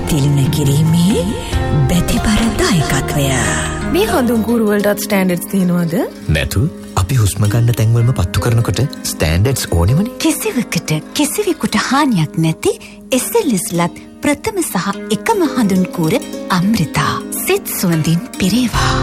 තිලින කිරීමේ බැතිබර දායකත්වය. මේ හඳුන් කූරු වලටත් ස්ටෑන්ඩඩ්ස් තියෙනවද? නැතු. අපි හුස්ම ගන්න තැන්වලම පත්තු කරනකොට ස්ටෑන්ඩඩ්ස් ඕනෙමනේ. කිසිවකට කිසිවෙකුට හානියක් නැති SLSලත් ප්‍රථම සහ එකම හඳුන් කූර අමෘතා. සිත් සුවඳින් පිරේවා.